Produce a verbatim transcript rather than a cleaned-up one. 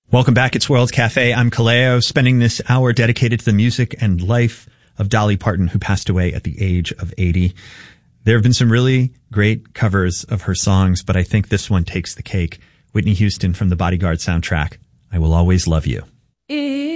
Welcome back. It's World Cafe. I'm Kaleo, spending this hour dedicated to the music and life of Dolly Parton, who passed away at the age of eighty. There have been some really great covers of her songs, but I think this one takes the cake. Whitney Houston from the Bodyguard soundtrack, I Will Always Love You.